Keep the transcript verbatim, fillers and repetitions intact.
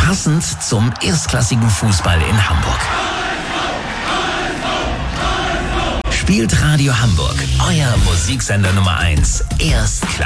Passend zum erstklassigen Fußball in Hamburg. Spielt Radio Hamburg, euer Musiksender Nummer eins, erstklassig.